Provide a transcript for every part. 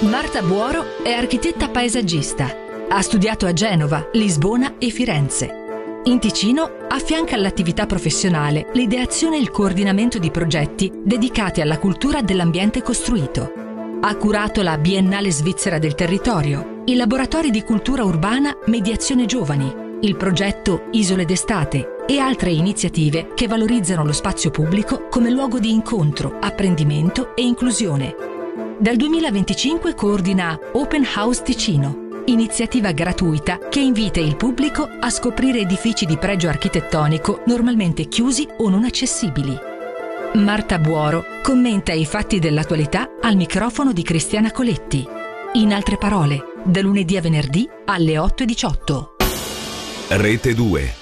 Marta Buoro è architetta paesaggista. Ha studiato a Genova, Lisbona e Firenze. In Ticino affianca all'attività professionale l'ideazione e il coordinamento di progetti dedicati alla cultura dell'ambiente costruito. Ha curato la Biennale Svizzera del Territorio, i laboratori di cultura urbana Mediazione Giovani, il progetto Isole d'Estate e altre iniziative che valorizzano lo spazio pubblico come luogo di incontro, apprendimento e inclusione. Dal 2025 coordina Open House Ticino, iniziativa gratuita che invita il pubblico a scoprire edifici di pregio architettonico normalmente chiusi o non accessibili. Marta Buoro commenta i fatti dell'attualità al microfono di Cristiana Coletti. In altre parole, da lunedì a venerdì alle 8:18. Rete 2.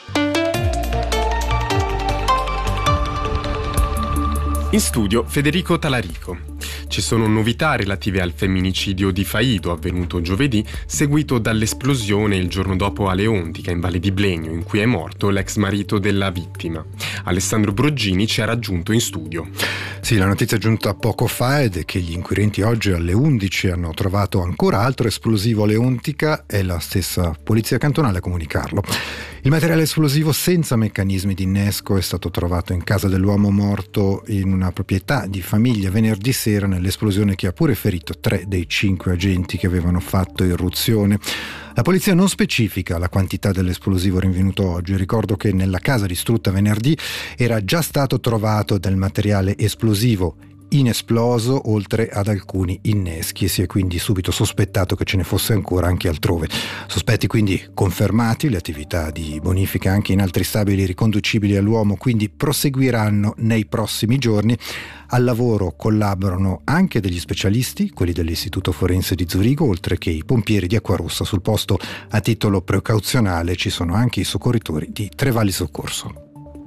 In studio Federico Talarico. Ci sono novità relative al femminicidio di Faido avvenuto giovedì, seguito dall'esplosione il giorno dopo a Leontica, in Valle di Blegno, in cui è morto l'ex marito della vittima. Alessandro Broggini ci ha raggiunto in studio. Sì, la notizia giunta poco fa è che gli inquirenti oggi alle 11 hanno trovato ancora altro esplosivo a Leontica e la stessa polizia cantonale a comunicarlo. Il materiale esplosivo senza meccanismi di innesco è stato trovato in casa dell'uomo morto in una proprietà di famiglia venerdì sera nell'esplosione che ha pure ferito 3 dei 5 agenti che avevano fatto irruzione. La polizia non specifica la quantità dell'esplosivo rinvenuto oggi. Ricordo che nella casa distrutta venerdì era già stato trovato del materiale esplosivo inesploso oltre ad alcuni inneschi e si è quindi subito sospettato che ce ne fosse ancora anche altrove. Sospetti quindi confermati, le attività di bonifica anche in altri stabili riconducibili all'uomo quindi proseguiranno nei prossimi giorni. Al lavoro collaborano anche degli specialisti, quelli dell'Istituto Forense di Zurigo, oltre che i pompieri di Acquarossa. Sul posto a titolo precauzionale ci sono anche i soccorritori di Trevali Soccorso.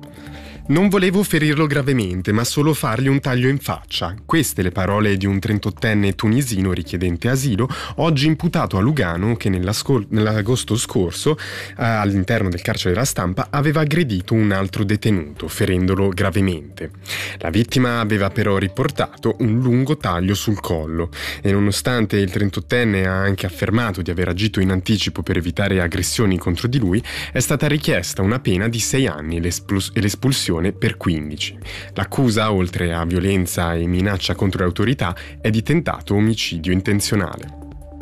Non volevo ferirlo gravemente, ma solo fargli un taglio in faccia. Queste le parole di un 38enne tunisino richiedente asilo, oggi imputato a Lugano, che nell'agosto scorso, all'interno del carcere della Stampa, aveva aggredito un altro detenuto, ferendolo gravemente. La vittima aveva però riportato un lungo taglio sul collo e nonostante il 38enne ha anche affermato di aver agito in anticipo per evitare aggressioni contro di lui, è stata richiesta una pena di 6 anni e l'espulsione per 15. L'accusa, oltre a violenza e minaccia contro le autorità, è di tentato omicidio intenzionale.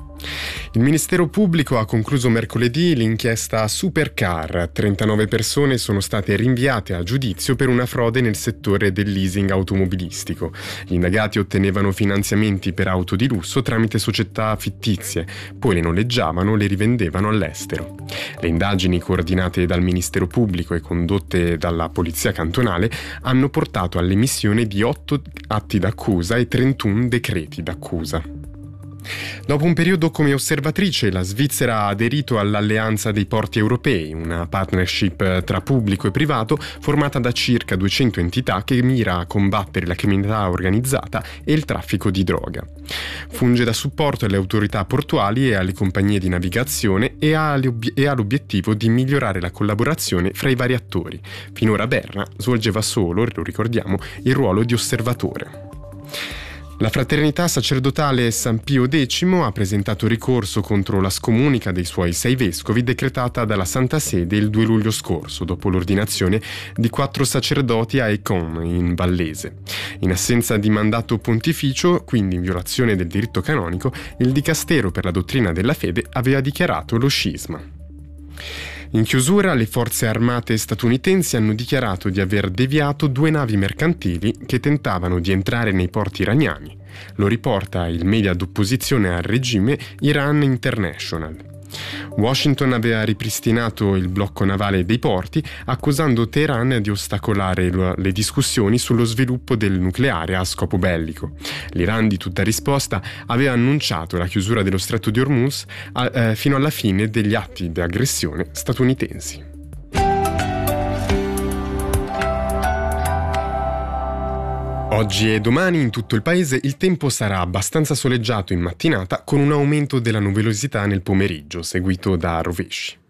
Il Ministero Pubblico ha concluso mercoledì l'inchiesta Supercar. 39 persone sono state rinviate a giudizio per una frode nel settore del leasing automobilistico. Gli indagati ottenevano finanziamenti per auto di lusso tramite società fittizie, poi le noleggiavano e le rivendevano all'estero. Le indagini, coordinate dal Ministero Pubblico e condotte dalla Polizia Cantonale, hanno portato all'emissione di 8 atti d'accusa e 31 decreti d'accusa. Dopo un periodo come osservatrice, la Svizzera ha aderito all'Alleanza dei Porti Europei, una partnership tra pubblico e privato formata da circa 200 entità che mira a combattere la criminalità organizzata e il traffico di droga. Funge da supporto alle autorità portuali e alle compagnie di navigazione e ha l'obiettivo di migliorare la collaborazione fra i vari attori. Finora Berna svolgeva solo, lo ricordiamo, il ruolo di osservatore. La fraternità sacerdotale San Pio X ha presentato ricorso contro la scomunica dei suoi 6 vescovi decretata dalla Santa Sede il 2 luglio scorso, dopo l'ordinazione di 4 sacerdoti a Écom, in Vallese. In assenza di mandato pontificio, quindi in violazione del diritto canonico, il Dicastero per la dottrina della fede aveva dichiarato lo scisma. In chiusura, le forze armate statunitensi hanno dichiarato di aver deviato 2 navi mercantili che tentavano di entrare nei porti iraniani. Lo riporta il media d'opposizione al regime Iran International. Washington aveva ripristinato il blocco navale dei porti, accusando Teheran di ostacolare le discussioni sullo sviluppo del nucleare a scopo bellico. L'Iran, di tutta risposta, aveva annunciato la chiusura dello stretto di Hormuz fino alla fine degli atti di aggressione statunitensi. Oggi e domani in tutto il paese il tempo sarà abbastanza soleggiato in mattinata con un aumento della nuvolosità nel pomeriggio, seguito da rovesci.